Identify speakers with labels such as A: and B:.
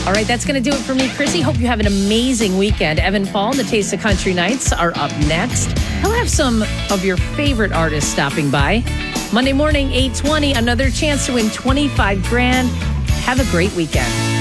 A: All right, that's going to do it for me, Chrissy. Hope you have an amazing weekend. Evan Paul and the Taste of Country Nights are up next. He'll have some of your favorite artists stopping by. Monday morning, 8:20, another chance to win $25,000. Have a great weekend.